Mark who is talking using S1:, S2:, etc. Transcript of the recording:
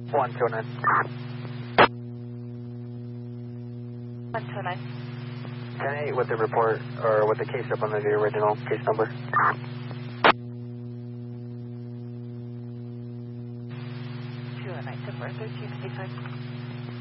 S1: 129.
S2: 129.
S1: 10-8 with the report, or with the case up under the original case number.
S2: 209, 10-4, 1355.